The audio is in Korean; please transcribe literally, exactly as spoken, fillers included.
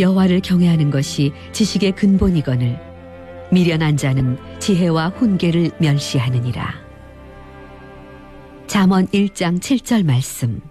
여호와를 경외하는 것이 지식의 근본이거늘 미련한 자는 지혜와 훈계를 멸시하느니라. 잠언 일 장 칠 절 말씀.